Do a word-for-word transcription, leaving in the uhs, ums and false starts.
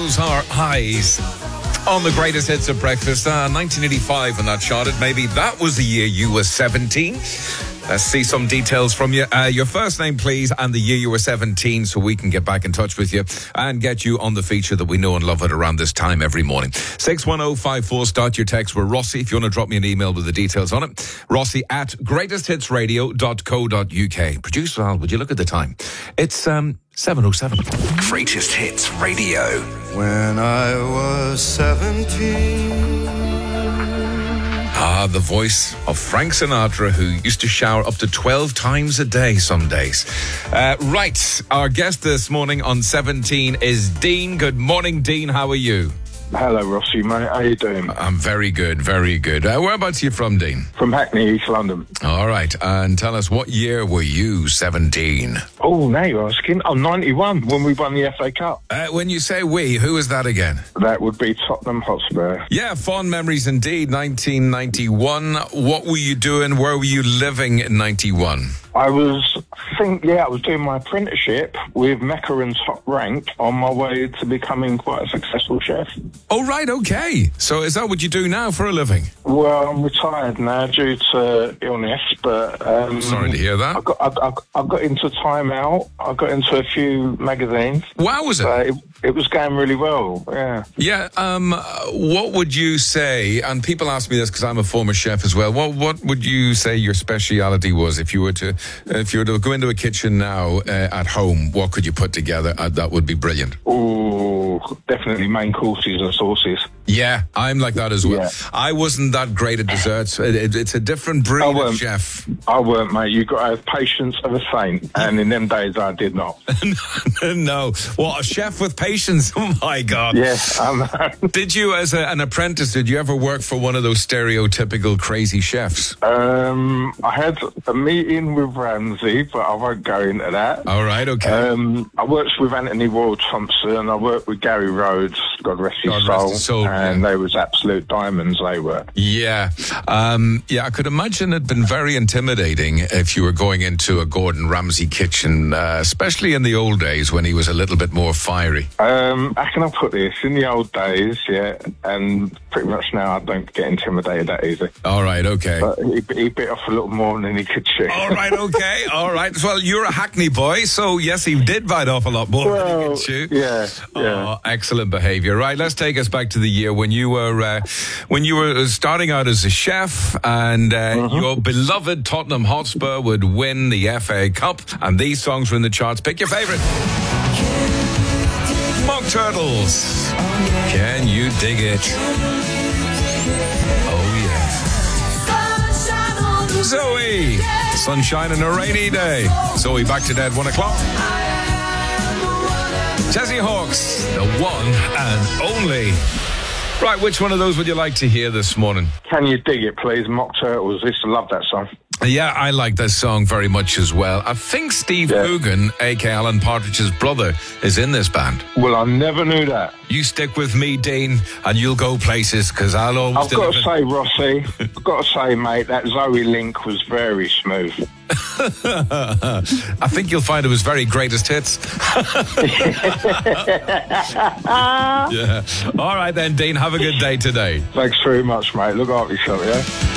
Those are Highs on the greatest hits of breakfast. Uh, nineteen eighty-five when that charted. Maybe that was the year you were seventeen. Let's see some details from you. Uh, your first name, please, and the year you were seventeen, so we can get back in touch with you and get you on the feature that we know and love it around this time every morning. six one oh five four, start your text with Rossi. If you want to drop me an email with the details on it, Rossi at greatest hits radio dot co dot uk. Producer Al, would you look at the time? It's um seven oh seven. Greatest Hits Radio. When I was seventeen. Ah, the voice of Frank Sinatra, who used to shower up to twelve times a day some days. Uh, right, our guest this morning on seventeen is Dean. Good morning, Dean. How are you? Hello, Rossi, mate. How you doing? I'm very good, very good. Uh, whereabouts are you from, Dean? From Hackney, East London. All right, and tell us, what year were you seventeen? Oh, now you're asking. I'm ninety-one, when we won the F A Cup. Uh, when you say we, who is that again? That would be Tottenham Hotspur. Yeah, fond memories indeed. nineteen ninety-one. What were you doing? Where were you living in ninety-one? I was, I think, yeah, I was doing my apprenticeship with Mecca and Top Rank on my way to becoming quite a successful chef. Oh, right, okay. So is that what you do now for a living? Well, I'm retired now due to illness, but... Um, Sorry to hear that. I got, I, I, I got into Time Out. I got into a few magazines. Wow, was it? So it, it was going really well, yeah. Yeah, um, what would you say, and people ask me this because I'm a former chef as well, what, what would you say your speciality was if you were to... If you were to go into a kitchen now uh, at home, what could you put together? Uh, that would be brilliant. Oh, definitely main courses and sauces. Yeah, I'm like that as well. Yeah. I wasn't that great at desserts. It, it, it's a different breed of chef. I weren't, mate. You've got to have patience of a saint. And in them days, I did not. No. What, a chef with patience? Oh, my God. Yeah, I know. Did you, as a, an apprentice, did you ever work for one of those stereotypical crazy chefs? Um, I had a meeting with Ramsay, but I won't go into that. All right, okay. Um, I worked with Anthony Royal Thompson. I worked with Gary Rhodes, God rest his God soul. rest his soul. And yeah. they was absolute diamonds, they were. Yeah. Um, yeah, I could imagine it'd been very intimidating if you were going into a Gordon Ramsay kitchen, uh, especially in the old days when he was a little bit more fiery. Um, how can I put this? In the old days, yeah, and pretty much now I don't get intimidated that easy. All right, okay. But he, he bit off a little more than he could chew. All right, okay, all right. Well, you're a Hackney boy, so yes, he did bite off a lot more well, than he could chew. Yeah, yeah. Oh, excellent behaviour. Right, let's take us back to the year when you were uh, when you were starting out as a chef, and uh, mm-hmm. your beloved Tottenham Hotspur would win the F A Cup, and these songs were in the charts. Pick your favourite. Mock Turtles. Can you dig it? Oh yeah. Zoe. Sunshine on a rainy day. Zoe back to dead one o'clock. Jazzy Hawks, the one and only. Right, which one of those would you like to hear this morning? Can You Dig It, please? Mock Turtles. I used to love that song. Yeah, I like this song very much as well. I think Steve yeah. Coogan, a k a. Alan Partridge's brother, is in this band. Well, I never knew that. You stick with me, Dean, and you'll go places, because I'll always I've deliver. got to say, Rossi, I've got to say, mate, that Zoe link was very smooth. I think you'll find it was very greatest hits. Yeah. All right then, Dean, have a good day today. Thanks very much, mate. Look after yourself, yeah?